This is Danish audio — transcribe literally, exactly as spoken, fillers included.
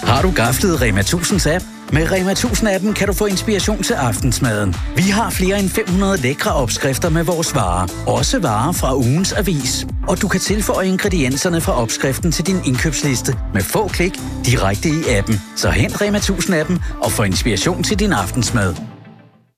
Har du gaflet Rema tusinds app? Med Rema tusind-appen kan du få inspiration til aftensmaden. Vi har flere end fem hundrede lækre opskrifter med vores varer. Også varer fra ugens avis. Og du kan tilføje ingredienserne fra opskriften til din indkøbsliste med få klik direkte i appen. Så hent Rema tusind-appen og få inspiration til din aftensmad.